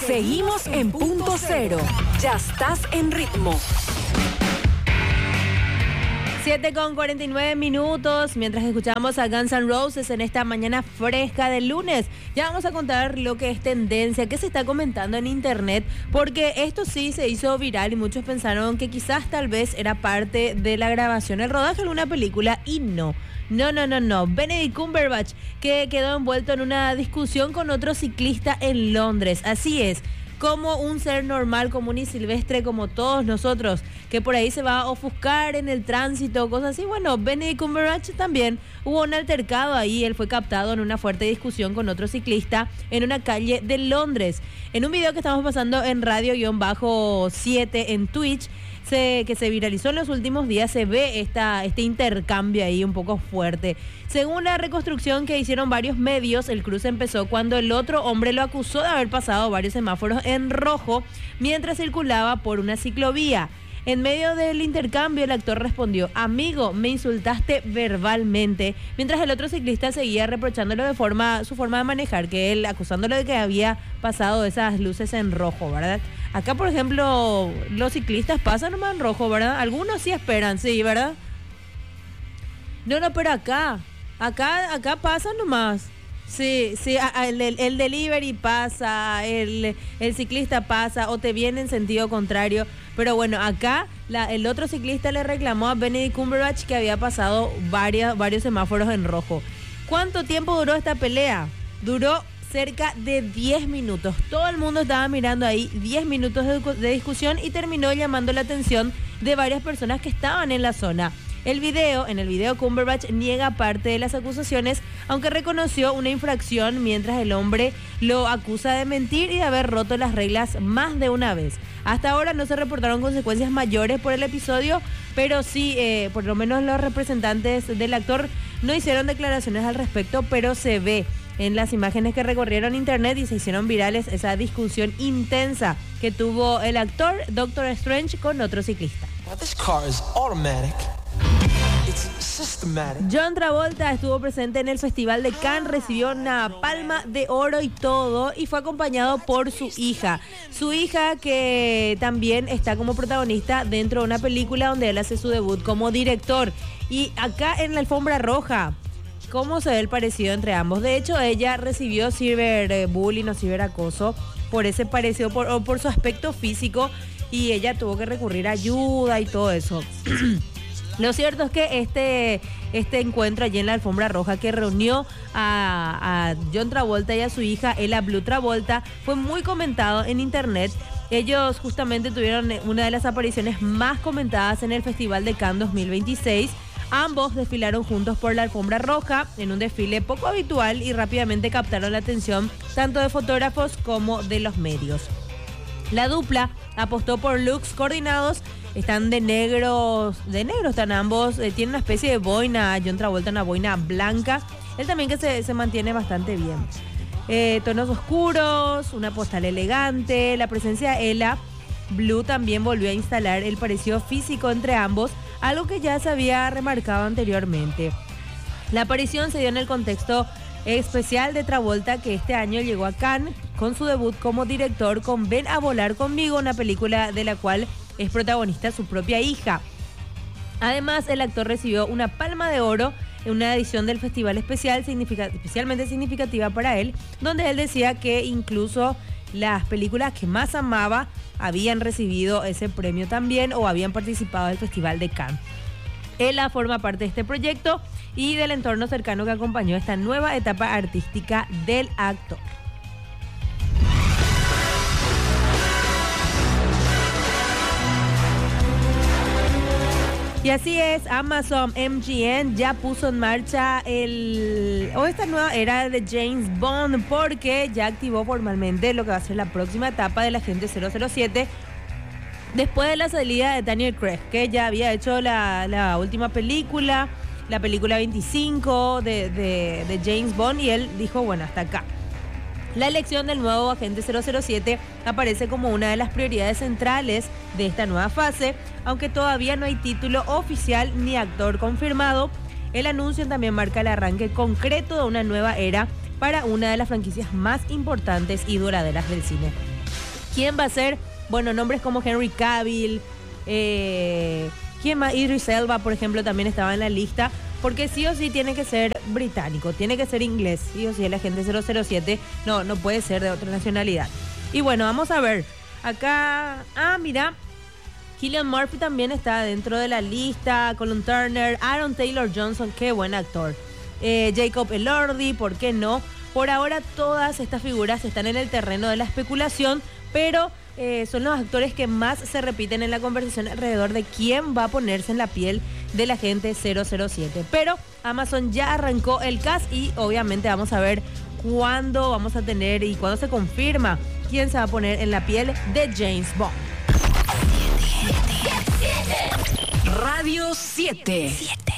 Seguimos en Punto Cero. Ya estás en ritmo. 7:49, mientras escuchamos a Guns N' Roses en esta mañana fresca del lunes. Ya vamos a contar lo que es tendencia, qué se está comentando en internet, porque esto sí se hizo viral y muchos pensaron que quizás tal vez era parte de la grabación, el rodaje de alguna película, y no. No. Benedict Cumberbatch, que quedó envuelto en una discusión con otro ciclista en Londres. Así es. Como un ser normal, común y silvestre como todos nosotros, que por ahí se va a ofuscar en el tránsito, cosas así. Bueno, Benedict Cumberbatch también hubo un altercado ahí. Él fue captado en una fuerte discusión con otro ciclista en una calle de Londres. En un video que estamos pasando en radio-7 en Twitch, que se viralizó en los últimos días, se ve este intercambio ahí un poco fuerte. Según la reconstrucción que hicieron varios medios, el cruce empezó cuando el otro hombre lo acusó de haber pasado varios semáforos en rojo mientras circulaba por una ciclovía. En medio del intercambio, el actor respondió: amigo, me insultaste verbalmente, mientras el otro ciclista seguía reprochándolo su forma de manejar, que él acusándolo de que había pasado esas luces en rojo, ¿verdad? Acá, por ejemplo, los ciclistas pasan nomás en rojo, ¿verdad? Algunos sí esperan, sí, ¿verdad? No, pero acá pasa nomás. Sí, el delivery pasa, el ciclista pasa o te viene en sentido contrario. Pero bueno, acá el otro ciclista le reclamó a Benedict Cumberbatch que había pasado varios semáforos en rojo. ¿Cuánto tiempo duró esta pelea? Duró cerca de 10 minutos. Todo el mundo estaba mirando ahí, 10 minutos de discusión, y terminó llamando la atención de varias personas que estaban en la zona. En el video Cumberbatch niega parte de las acusaciones, aunque reconoció una infracción, mientras el hombre lo acusa de mentir y de haber roto las reglas más de una vez. Hasta ahora no se reportaron consecuencias mayores por el episodio, pero sí, por lo menos los representantes del actor no hicieron declaraciones al respecto, pero se ve en las imágenes que recorrieron internet y se hicieron virales esa discusión intensa que tuvo el actor Doctor Strange con otro ciclista. John Travolta estuvo presente en el Festival de Cannes, recibió una palma de oro y todo, y fue acompañado por su hija. Su hija, que también está como protagonista dentro de una película donde él hace su debut como director. Y acá en la alfombra roja, ¿cómo se ve el parecido entre ambos? De hecho, ella recibió ciberbullying o ciberacoso por ese parecido, por su aspecto físico, y ella tuvo que recurrir a ayuda y todo eso. Lo cierto es que este encuentro allí en la alfombra roja, que reunió a John Travolta y a su hija Ella Blue Travolta, fue muy comentado en internet. Ellos justamente tuvieron una de las apariciones más comentadas en el Festival de Cannes 2026. Ambos desfilaron juntos por la alfombra roja en un desfile poco habitual y rápidamente captaron la atención tanto de fotógrafos como de los medios. La dupla apostó por looks coordinados. Están de negros están ambos, tiene una especie de boina, John Travolta una boina blanca, él también que se mantiene bastante bien. Tonos oscuros, una postal elegante, la presencia de Ella Blue también volvió a instalar el parecido físico entre ambos, algo que ya se había remarcado anteriormente. La aparición se dio en el contexto especial de Travolta, que este año llegó a Cannes con su debut como director con Ven a volar conmigo, una película de la cual es protagonista su propia hija. Además, el actor recibió una palma de oro en una edición del festival especialmente significativa para él, donde él decía que incluso las películas que más amaba habían recibido ese premio también o habían participado del Festival de Cannes. Ella forma parte de este proyecto y del entorno cercano que acompañó esta nueva etapa artística del actor. Y así es, Amazon MGM ya puso en marcha esta nueva era de James Bond, porque ya activó formalmente lo que va a ser la próxima etapa del Agente 007 después de la salida de Daniel Craig, que ya había hecho la última película, la película 25 de James Bond, y él dijo, bueno, hasta acá. La elección del nuevo Agente 007 aparece como una de las prioridades centrales de esta nueva fase, aunque todavía no hay título oficial ni actor confirmado. El anuncio también marca el arranque concreto de una nueva era para una de las franquicias más importantes y duraderas del cine. ¿Quién va a ser? Bueno, nombres como Henry Cavill, ¿quién más? Idris Elba, por ejemplo, también estaba en la lista, porque sí o sí tiene que ser británico, tiene que ser inglés, sí o sí el agente 007, no puede ser de otra nacionalidad. Y bueno, vamos a ver, acá, mira, Cillian Murphy también está dentro de la lista, Colin Turner, Aaron Taylor Johnson, qué buen actor, Jacob Elordi, ¿por qué no? Por ahora todas estas figuras están en el terreno de la especulación, pero son los actores que más se repiten en la conversación alrededor de quién va a ponerse en la piel del agente 007. Pero Amazon ya arrancó el cast y obviamente vamos a ver cuándo vamos a tener y cuándo se confirma quién se va a poner en la piel de James Bond. Radio 7.